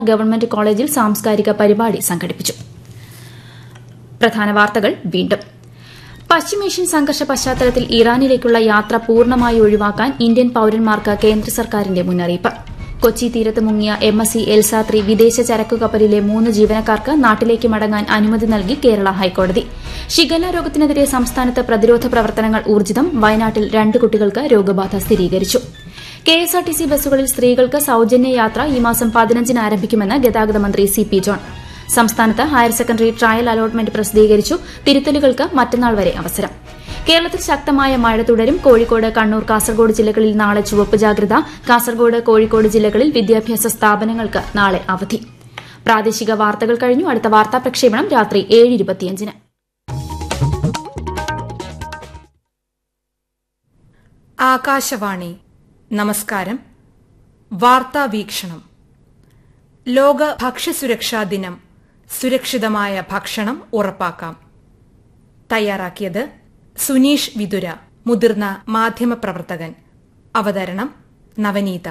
Government കോളേജിൽ സാംസ്കാരിക പരിപാടി സംഘടിപ്പിച്ചു. പ്രധാന വാർത്തകൾ വീണ്ടും. പശ്ചിമേഷ്യൻ സംഘർഷ പശ്ചാത്തലത്തിൽ ഇറാനിലേക്കുള്ള യാത്ര പൂർണ്ണമായി ഒഴിവാക്കാൻ ഇന്ത്യൻ പൌരന്മാർക്ക് കേന്ദ്ര സർക്കാരിന്റെ മുന്നറിയിപ്പ്. കൊച്ചി തീരത്ത് മുങ്ങിയ MSC എൽസാത്രി വിദേശ ചരക്കു കപ്പലിലെ 3 ജീവനക്കാർക്ക് നാട്ടിലേക്ക് മടങ്ങാൻ അനുമതി നൽകി കേരള ഹൈക്കോടതി. ഷിഗല്ല രോഗത്തിനെതിരെ സംസ്ഥാനത്ത് പ്രതിരോധ പ്രവർത്തനങ്ങൾ ഊർജ്ജിതം. വയനാട്ടിൽ 2 കുട്ടികൾക്ക് രോഗബാധ സ്ഥിരീകരിച്ചു. KSRTC ബസ്സുകളിൽ സ്ത്രീകൾക്ക് സൌജന്യ യാത്ര ഈ മാസം 15-ന് ആരംഭിക്കുമെന്ന് ഗതാഗത മന്ത്രി CP ജോൺ. സംസ്ഥാനത്ത് ഹയർ സെക്കൻഡറി ട്രയൽ അലോട്ട്മെന്റ് പ്രസിദ്ധീകരിച്ചു. തിരുത്തലുകൾക്ക് മറ്റന്നാൾ വരെ അവസരം. കേരളത്തിൽ ശക്തമായ മഴ തുടരും. കോഴിക്കോട്, കണ്ണൂർ, കാസർഗോഡ് ജില്ലകളിൽ നാളെ ചുവപ്പ് ജാഗ്രത. കാസർഗോഡ്, കോഴിക്കോട് ജില്ലകളിൽ വിദ്യാഭ്യാസ സ്ഥാപനങ്ങൾക്ക് നാളെ അവധി. പ്രാദേശിക വാർത്തകൾ കഴിഞ്ഞു. അടുത്ത വാർത്താ പ്രക്ഷേപണം രാത്രി 7:25-ന്. ആകാശവാണി. നമസ്കാരം. വാർത്താ വീക്ഷണം. ലോക ഭക്ഷ്യസുരക്ഷാ ദിനം. സുരക്ഷിതമായ ഭക്ഷണം ഉറപ്പാക്കാം. തയ്യാറാക്കിയത് സുനീഷ് വിതുര, മുതിർന്ന മാധ്യമപ്രവർത്തകൻ. അവതരണം നവനീത.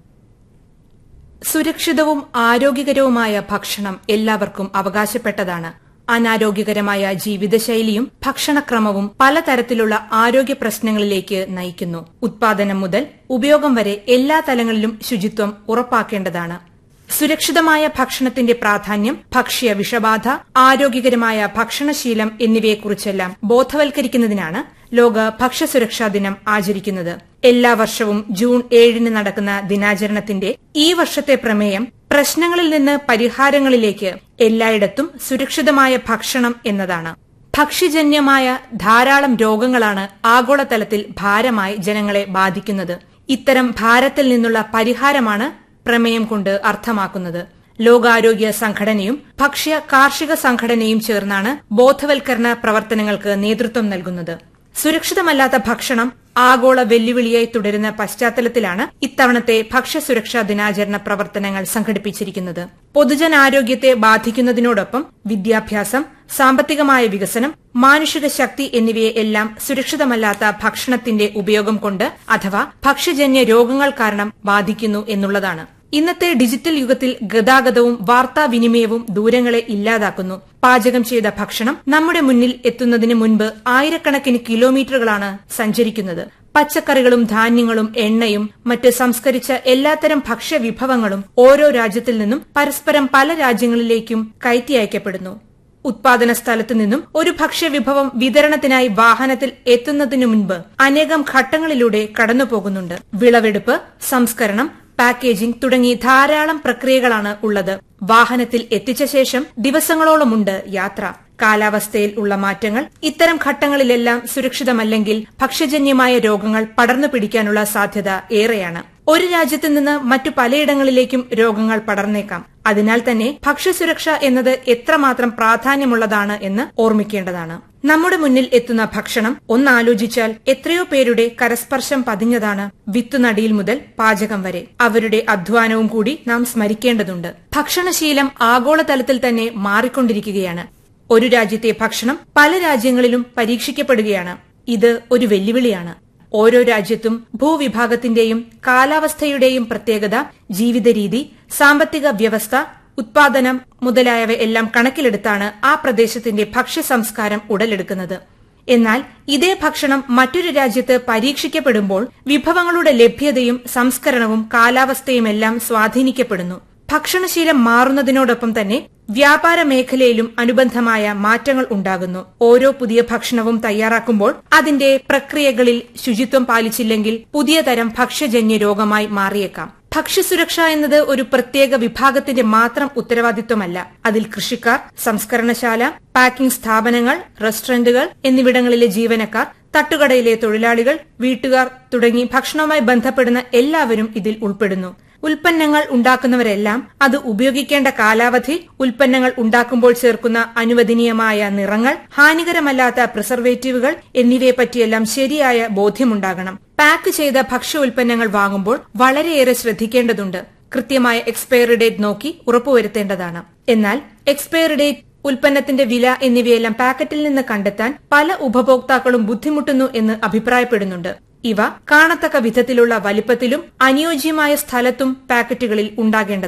സുരക്ഷിതവും ആരോഗ്യകരവുമായ ഭക്ഷണം എല്ലാവർക്കും അവകാശപ്പെട്ടതാണ്. അനാരോഗ്യകരമായ ജീവിതശൈലിയും ഭക്ഷണക്രമവും പലതരത്തിലുള്ള ആരോഗ്യ പ്രശ്നങ്ങളിലേക്ക് നയിക്കുന്നു. ഉത്പാദനം മുതൽ ഉപയോഗം വരെ എല്ലാ തലങ്ങളിലും ശുചിത്വം ഉറപ്പാക്കേണ്ടതാണ്. സുരക്ഷിതമായ ഭക്ഷണത്തിന്റെ പ്രാധാന്യം, ഭക്ഷ്യ വിഷബാധ, ആരോഗ്യകരമായ ഭക്ഷണശീലം എന്നിവയെക്കുറിച്ചെല്ലാം ബോധവൽക്കരിക്കുന്നതിനാണ് ലോക ഭക്ഷ്യസുരക്ഷാ ദിനം ആചരിക്കുന്നത്. എല്ലാ വർഷവും ജൂൺ 7-ന് നടക്കുന്ന ദിനാചരണത്തിന്റെ ഈ വർഷത്തെ പ്രമേയം പ്രശ്നങ്ങളിൽ നിന്ന് പരിഹാരങ്ങളിലേക്ക്, എല്ലായിടത്തും സുരക്ഷിതമായ ഭക്ഷണം എന്നതാണ്. ഭക്ഷ്യജന്യമായ ധാരാളം രോഗങ്ങളാണ് ആഗോളതലത്തിൽ ഭാരമായി ജനങ്ങളെ ബാധിക്കുന്നത്. ഇത്തരം ഭാരത്തിൽ നിന്നുള്ള പരിഹാരമാണ് പ്രമേയം കൊണ്ട് അർത്ഥമാക്കുന്നത്. ലോകാരോഗ്യ സംഘടനയും ഭക്ഷ്യ കാർഷിക സംഘടനയും ചേർന്നാണ് ബോധവൽക്കരണ പ്രവർത്തനങ്ങൾക്ക് നേതൃത്വം നൽകുന്നത്. സുരക്ഷിതമല്ലാത്ത ഭക്ഷണം ആഗോള വെല്ലുവിളിയായി തുടരുന്ന പശ്ചാത്തലത്തിലാണ് ഇത്തവണത്തെ ഭക്ഷ്യസുരക്ഷാ ദിനാചരണ പ്രവർത്തനങ്ങൾ സംഘടിപ്പിച്ചിരിക്കുന്നത്. പൊതുജനാരോഗ്യത്തെ ബാധിക്കുന്നതിനോടൊപ്പം വിദ്യാഭ്യാസം, സാമ്പത്തികമായ വികസനം, മാനുഷിക ശക്തി എന്നിവയെ എല്ലാം സുരക്ഷിതമല്ലാത്ത ഭക്ഷണത്തിന്റെ ഉപയോഗം കൊണ്ട് അഥവാ ഭക്ഷ്യജന്യ രോഗങ്ങൾ കാരണം ബാധിക്കുന്നു എന്നുള്ളതാണ്. ഇന്നത്തെ ഡിജിറ്റൽ യുഗത്തിൽ ഗതാഗതവും വാർത്താവിനിമയവും ദൂരങ്ങളെ ഇല്ലാതാക്കുന്നു. പാചകം ചെയ്ത ഭക്ഷണം നമ്മുടെ മുന്നിൽ എത്തുന്നതിന് മുൻപ് ആയിരക്കണക്കിന് കിലോമീറ്ററുകളാണ് സഞ്ചരിക്കുന്നത്. പച്ചക്കറികളും ധാന്യങ്ങളും എണ്ണയും മറ്റ് സംസ്കരിച്ച എല്ലാത്തരം ഭക്ഷ്യവിഭവങ്ങളും ഓരോ രാജ്യത്തിൽ നിന്നും പരസ്പരം പല രാജ്യങ്ങളിലേക്കും കയറ്റി അയക്കപ്പെടുന്നു. ഉത്പാദന സ്ഥലത്തു നിന്നും ഒരു ഭക്ഷ്യവിഭവം വിതരണത്തിനായി വാഹനത്തിൽ എത്തുന്നതിനു മുൻപ് അനേകം ഘട്ടങ്ങളിലൂടെ കടന്നുപോകുന്നുണ്ട്. വിളവെടുപ്പ്, സംസ്കരണം, പാക്കേജിംഗ് തുടങ്ങി ധാരാളം പ്രക്രിയകളാണ് ഉള്ളത്. വാഹനത്തിൽ എത്തിച്ച ശേഷം ദിവസങ്ങളോളമുണ്ട് യാത്ര. കാലാവസ്ഥയിൽ ഉള്ള മാറ്റങ്ങൾ ഇത്തരം ഘട്ടങ്ങളിലെല്ലാം സുരക്ഷിതമല്ലെങ്കിൽ ഭക്ഷ്യജന്യമായ രോഗങ്ങൾ പടർന്നു പിടിക്കാനുള്ള സാധ്യത ഏറെയാണ്. ഒരു രാജ്യത്ത് നിന്ന് മറ്റു പലയിടങ്ങളിലേക്കും രോഗങ്ങൾ പടർന്നേക്കാം. അതിനാൽ തന്നെ ഭക്ഷ്യസുരക്ഷ എന്നത് എത്രമാത്രം പ്രാധാന്യമുള്ളതാണ് എന്ന് ഓർമ്മിക്കേണ്ടതാണ്. നമ്മുടെ മുന്നിൽ എത്തുന്ന ഭക്ഷണം ഒന്നാലോചിച്ചാൽ എത്രയോ പേരുടെ കരസ്പർശം പതിഞ്ഞതാണ്. വിത്തുനടിയിൽ മുതൽ പാചകം വരെ അവരുടെ അധ്വാനവും കൂടി നാം സ്മരിക്കേണ്ടതുണ്ട്. ഭക്ഷണശീലം ആഗോളതലത്തിൽ തന്നെ മാറിക്കൊണ്ടിരിക്കുകയാണ്. ഒരു രാജ്യത്തെ ഭക്ഷണം പല രാജ്യങ്ങളിലും പരീക്ഷിക്കപ്പെടുകയാണ്. ഇത് ഒരു വെല്ലുവിളിയാണ്. ഓരോ രാജ്യത്തും ഭൂവിഭാഗത്തിന്റെയും കാലാവസ്ഥയുടെയും പ്രത്യേകത, ജീവിതരീതി, സാമ്പത്തിക വ്യവസ്ഥ, ഉത്പാദനം മുതലായവ എല്ലാം കണക്കിലെടുത്താണ് ആ പ്രദേശത്തിന്റെ ഭക്ഷ്യ സംസ്കാരം ഉടലെടുക്കുന്നത്. എന്നാൽ ഇതേ ഭക്ഷണം മറ്റൊരു രാജ്യത്ത് പരീക്ഷിക്കപ്പെടുമ്പോൾ വിഭവങ്ങളുടെ ലഭ്യതയും സംസ്കരണവും കാലാവസ്ഥയുമെല്ലാം സ്വാധീനിക്കപ്പെടുന്നു. ഭക്ഷണശീലം മാറുന്നതിനോടൊപ്പം തന്നെ വ്യാപാര മേഖലയിലും അനുബന്ധമായ മാറ്റങ്ങൾ ഉണ്ടാകുന്നു. ഓരോ പുതിയ ഭക്ഷണവും തയ്യാറാക്കുമ്പോൾ അതിന്റെ പ്രക്രിയകളിൽ ശുചിത്വം പാലിച്ചില്ലെങ്കിൽ പുതിയ തരം ഭക്ഷ്യജന്യ രോഗമായി മാറിയേക്കാം. ഭക്ഷ്യസുരക്ഷ എന്നത് ഒരു പ്രത്യേക വിഭാഗത്തിന്റെ മാത്രം ഉത്തരവാദിത്വമല്ല. അതിൽ കൃഷിക്കാർ, സംസ്കരണശാല, പാക്കിംഗ് സ്ഥാപനങ്ങൾ, റെസ്റ്റോറന്റുകൾ എന്നിവിടങ്ങളിലെ ജീവനക്കാർ, തട്ടുകടയിലെ തൊഴിലാളികൾ, വീട്ടുകാർ തുടങ്ങി ഭക്ഷണവുമായി ബന്ധപ്പെടുന്ന എല്ലാവരും ഇതിൽ ഉൾപ്പെടുന്നു. ഉൽപ്പന്നങ്ങൾ ഉണ്ടാക്കുന്നവരെല്ലാം അത് ഉപയോഗിക്കേണ്ട കാലാവധി, ഉൽപ്പന്നങ്ങൾ ഉണ്ടാക്കുമ്പോൾ ചേർക്കുന്ന അനുവദനീയമായ നിറങ്ങൾ, ഹാനികരമല്ലാത്ത പ്രിസർവേറ്റീവുകൾ എന്നിവയെപ്പറ്റിയെല്ലാം ശരിയായ ബോധ്യമുണ്ടാകണം. പാക്ക് ചെയ്ത ഭക്ഷ്യ ഉൽപ്പന്നങ്ങൾ വാങ്ങുമ്പോൾ വളരെയേറെ ശ്രദ്ധിക്കേണ്ടതുണ്ട്. കൃത്യമായ എക്സ്പയറി ഡേറ്റ് നോക്കി ഉറപ്പുവരുത്തേണ്ടതാണ്. എന്നാൽ എക്സ്പയറി ഡേറ്റ്, ഉൽപ്പന്നത്തിന്റെ വില എന്നിവയെല്ലാം പാക്കറ്റിൽ നിന്ന് കണ്ടെത്താൻ പല ഉപഭോക്താക്കളും ബുദ്ധിമുട്ടുന്നു എന്ന് അഭിപ്രായപ്പെടുന്നുണ്ട്. ഇവ കാണത്തക്ക വിധത്തിലുള്ള വലിപ്പത്തിലും അനുയോജ്യമായ സ്ഥലത്തും പാക്കറ്റുകളിൽ ഉണ്ടാകേണ്ടതാണ്.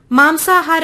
മാംസാഹാര